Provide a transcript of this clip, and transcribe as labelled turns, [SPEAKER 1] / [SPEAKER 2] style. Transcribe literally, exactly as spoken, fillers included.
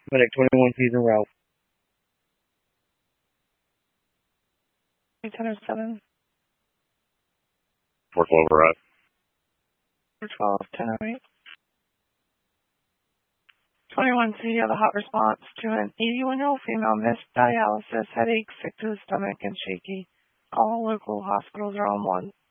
[SPEAKER 1] Medic twenty-one season route.
[SPEAKER 2] eight oh seven.
[SPEAKER 3] four twelve arrive.
[SPEAKER 2] four twelve, ten oh eight. twenty-one C, you have a hot response to an eighty-one-year-old female missed dialysis, headache, sick to the stomach, and shaky. All local hospitals are on one.